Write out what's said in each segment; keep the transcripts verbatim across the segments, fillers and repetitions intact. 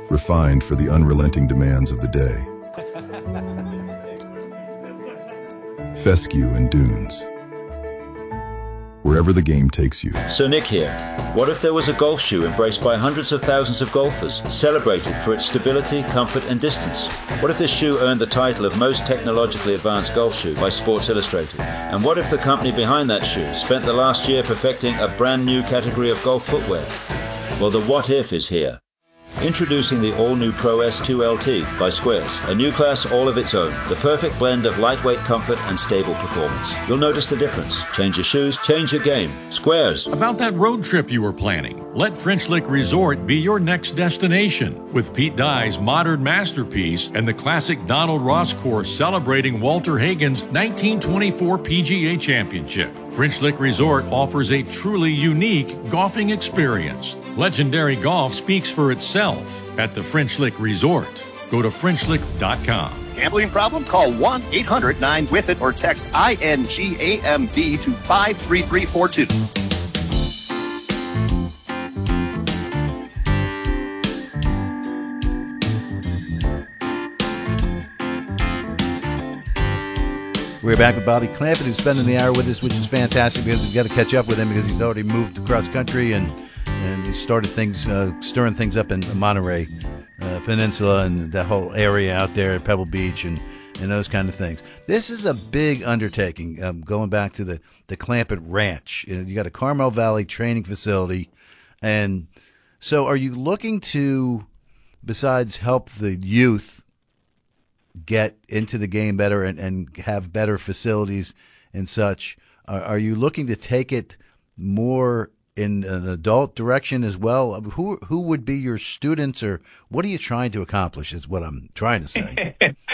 refined for the unrelenting demands of the day. Fescue and dunes. Wherever the game takes you. So Nick here. What if there was a golf shoe embraced by hundreds of thousands of golfers, celebrated for its stability, comfort and distance? What if this shoe earned the title of most technologically advanced golf shoe by Sports Illustrated? And what if the company behind that shoe spent the last year perfecting a brand new category of golf footwear? Well, the what if is here. Introducing the all-new Pro S two L T by Squares, a new class all of its own, the perfect blend of lightweight comfort and stable performance. You'll notice the difference. Change your shoes, change your game. Squares. About that road trip you were planning, let French Lick Resort be your next destination. With Pete Dye's modern masterpiece and the classic Donald Ross course celebrating Walter Hagen's nineteen twenty-four P G A Championship. French Lick Resort offers a truly unique golfing experience. Legendary golf speaks for itself at the French Lick Resort. Go to French Lick dot com. Gambling problem? Call one eight hundred nine with it or text I N G A M B to five three three four two. We're back with Bobby Clampett, who's spending the hour with us, which is fantastic because we've got to catch up with him because he's already moved across country and and he started things, uh, stirring things up in the Monterey uh, Peninsula and that whole area out there at Pebble Beach and, and those kind of things. This is a big undertaking, um, going back to the, the Clampett Ranch. You know, you got a Carmel Valley training facility. And so are you looking to, besides help the youth get into the game better and, and have better facilities and such, are, are you looking to take it more in an adult direction as well? Who who would be your students, or what are you trying to accomplish is what I'm trying to say.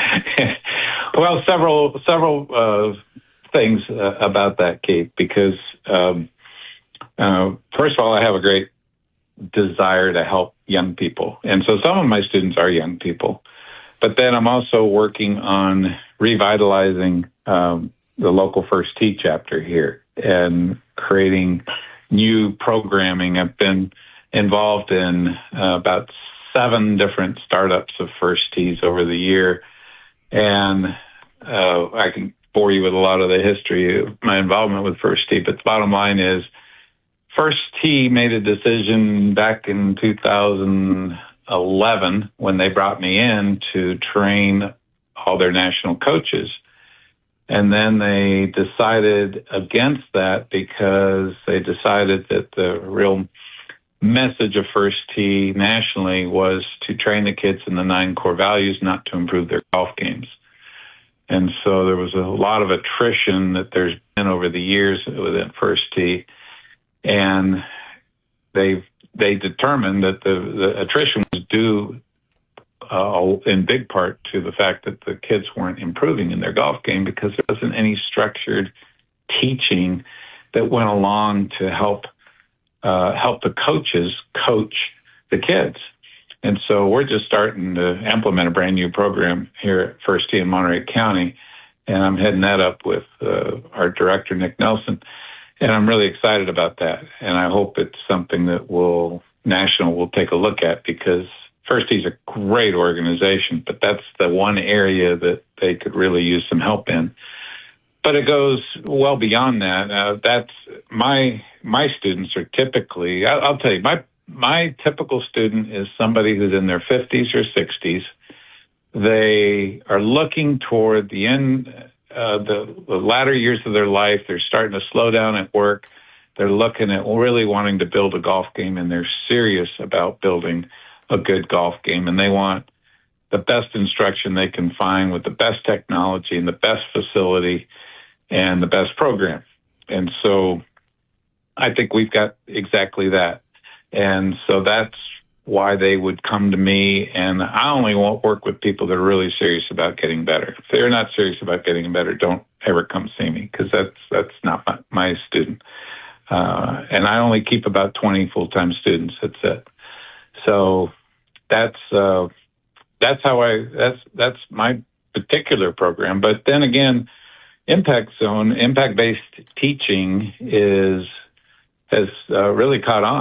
Well, several several uh, things uh, about that, Kate, because um, uh, first of all, I have a great desire to help young people. And so some of my students are young people. But then I'm also working on revitalizing um, the local First Tee chapter here and creating new programming. I've been involved in uh, about seven different startups of First Tees over the year. And uh, I can bore you with a lot of the history of my involvement with First Tee. But the bottom line is First Tee made a decision back in two thousand eleven when they brought me in to train all their national coaches. And then they decided against that because they decided that the real message of First Tee nationally was to train the kids in the nine core values, not to improve their golf games. And so there was a lot of attrition that there's been over the years within First Tee. And they've they determined that the, the attrition was due uh, in big part to the fact that the kids weren't improving in their golf game because there wasn't any structured teaching that went along to help uh, help the coaches coach the kids. And so we're just starting to implement a brand new program here at First Tee in Monterey County, and I'm heading that up with uh, our director, Nick Nelson. And I'm really excited about that. And I hope it's something that will national will take a look at because First Tee's a great organization, but that's the one area that they could really use some help in. But it goes well beyond that. Uh, that's my my students are typically, I'll, I'll tell you, my my typical student is somebody who's in their fifties or sixties. They are looking toward the end Uh, the, the latter years of their life. They're starting to slow down at work. They're looking at really wanting to build a golf game, and they're serious about building a good golf game. And they want the best instruction they can find with the best technology and the best facility and the best program. And so I think we've got exactly that. And so that's why they would come to me, and I only won't work with people that are really serious about getting better. If they're not serious about getting better, don't ever come see me because that's that's not my, my student. Uh, and I only keep about twenty full-time students. That's it. So that's uh, that's how I that's that's my particular program. But then again, Impact Zone, impact-based teaching is has uh, really caught on.